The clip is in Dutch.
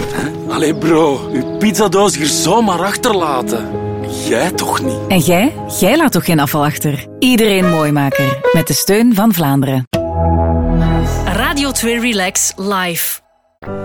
Allee bro, uw pizzadoos hier zomaar achterlaten. Jij toch niet? En jij? Jij laat toch geen afval achter? Iedereen Mooimaker. Met de steun van Vlaanderen. Radio 2 Relax Live.